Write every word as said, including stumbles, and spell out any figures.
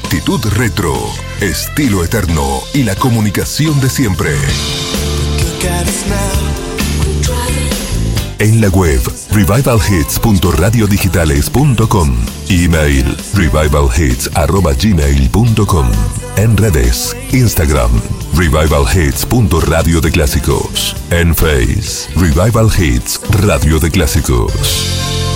actitud retro, estilo eterno y la comunicación de siempre. En la web revival hits punto radio digitales punto com, email revival hits arroba gmail punto com, en redes Instagram revival hits punto radio de clásicos, en Face Revival Hits Radio de Clásicos.